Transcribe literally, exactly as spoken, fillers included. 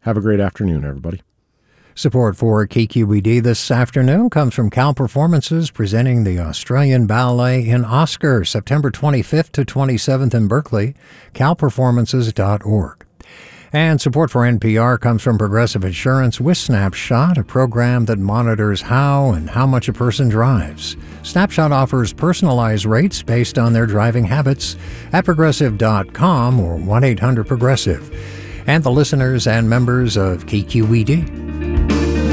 Have a great afternoon, everybody. Support for K Q E D this afternoon comes from Cal Performances, presenting the Australian Ballet in Oscar, September twenty-fifth to twenty-seventh in Berkeley, cal performances dot org. And support for N P R comes from Progressive Insurance with Snapshot, a program that monitors how and how much a person drives. Snapshot offers personalized rates based on their driving habits at progressive dot com or one eight hundred progressive. And the listeners and members of K Q E D.